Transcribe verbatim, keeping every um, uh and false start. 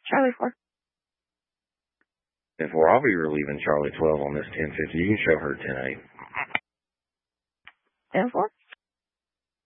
Charlie four. ten four, I'll be relieving Charlie twelve on this ten fifty. You can show her ten eight. ten four.